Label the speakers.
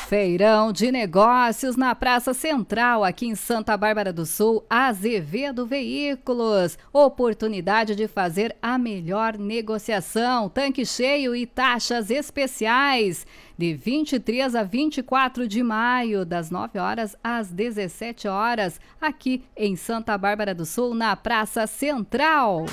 Speaker 1: Feirão de negócios na Praça Central, aqui em Santa Bárbara do Sul, Azevedo Veículos. Oportunidade de fazer a melhor negociação, tanque cheio e taxas especiais. De 23 a 24 de maio, das 9 horas às 17 horas, aqui em Santa Bárbara do Sul, na Praça Central.